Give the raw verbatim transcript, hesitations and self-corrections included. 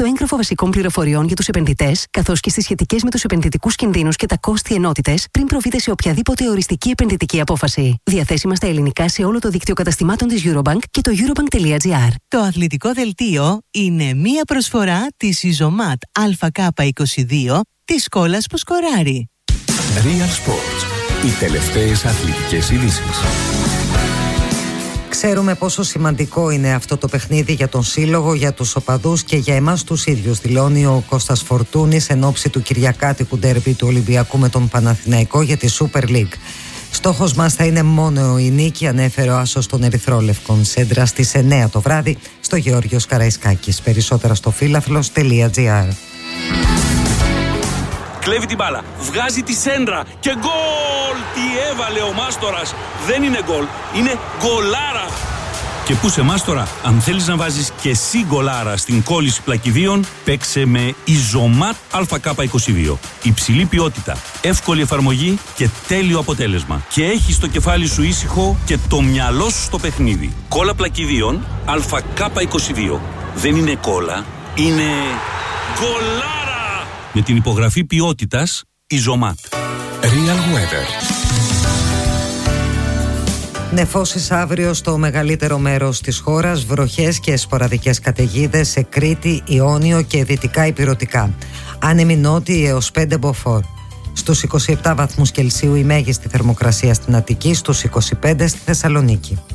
στο έγγραφο βασικών πληροφοριών για τους επενδυτές, καθώς και στις σχετικές με τους επενδυτικούς κινδύνους και τα κόστη ενότητες, πριν προβείτε σε οποιαδήποτε οριστική επενδυτική απόφαση. Διαθέσιμα στα ελληνικά σε όλο το δίκτυο καταστημάτων της Eurobank και το eurobank.gr. Το αθλητικό δελτίο είναι μία προσφορά της Ιζωμάτ Α Κ είκοσι δύο της κόλλας που σκοράρει. Real Sports. Οι τελευταίες αθλητικές ειδήσεις. Ξέρουμε πόσο σημαντικό είναι αυτό το παιχνίδι για τον σύλλογο, για τους οπαδούς και για εμάς τους ίδιους, δηλώνει ο Κώστας Φορτούνης εν ώψη του κυριακάτικου ντέρμπι του Ολυμπιακού με τον Παναθηναϊκό για τη Super League. Στόχος μας θα είναι μόνο η νίκη, ανέφερε ο άσος των Ερυθρόλευκων. Σέντρα στις εννιά το βράδυ στο Γεώργιος Καραϊσκάκης. Περισσότερα στο φίλαθλος.gr. Κλέβει την μπάλα, βγάζει τη σέντρα και γκολ! Τι έβαλε ο Μάστορας! Δεν είναι γκολ, είναι γκολάρα! Και πού σε Μάστορα, αν θέλεις να βάζεις και εσύ γκολάρα στην κόλληση πλακιδίων, παίξε με Ιζωμάτ Α Κ είκοσι δύο. Υψηλή ποιότητα, εύκολη εφαρμογή και τέλειο αποτέλεσμα. Και έχεις το κεφάλι σου ήσυχο και το μυαλό σου στο παιχνίδι. Κόλλα πλακιδίων Α Κ είκοσι δύο. Δεν είναι κόλλα, είναι γκολάρα! Με την υπογραφή ποιότητας Ιζωμάτ. Real Weather. Νεφώσεις αύριο στο μεγαλύτερο μέρος της χώρας, βροχές και σποραδικές καταιγίδες σε Κρήτη, Ιόνιο και δυτικά ηπειρωτικά. Άνεμη νότιοι έως πέντε μποφόρ. Στους είκοσι επτά βαθμούς Κελσίου η μέγιστη θερμοκρασία στην Αττική, στους είκοσι πέντε στη Θεσσαλονίκη.